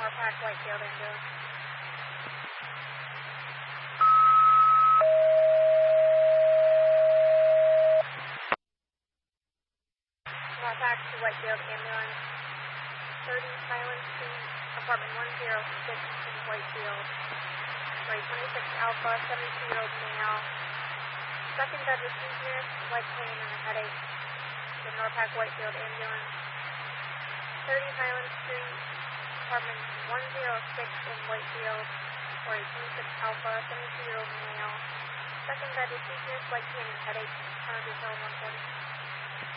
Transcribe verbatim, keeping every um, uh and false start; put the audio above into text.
Norpac Whitefield ambulance. Norpac to Whitefield ambulance. thirty Highland Street, apartment one oh six in Whitefield. Sorry, twenty-six Alpha, seventy-two-year-old male. Second bed with seizures, leg pain, and a headache. The Norpac Whitefield ambulance. thirty Highland Street, apartment one oh six in Whitefield. Sorry, twenty-six Alpha, seventy-two-year-old male. Second bed with seizures, leg pain, and headache. Currently cell one forty.